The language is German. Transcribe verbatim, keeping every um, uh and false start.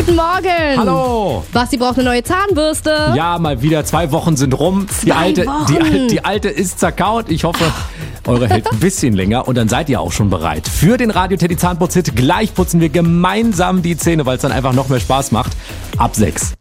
Guten Morgen. Hallo. Basti braucht eine neue Zahnbürste. Ja, mal wieder. Zwei Wochen sind rum. Die alte, Wochen. die, al- die alte ist zerkaut. Ich hoffe, eure hält ein bisschen länger. Und dann seid ihr auch schon bereit. Für den Radio Teddy Zahnputz-Hit. Gleich putzen wir gemeinsam die Zähne, weil es dann einfach noch mehr Spaß macht. Ab sechs.